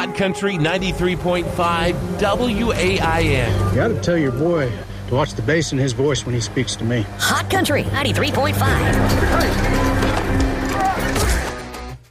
Hot Country 93.5 WAIN. You got to tell your boy to watch the bass in his voice when he speaks to me. Hot Country 93.5.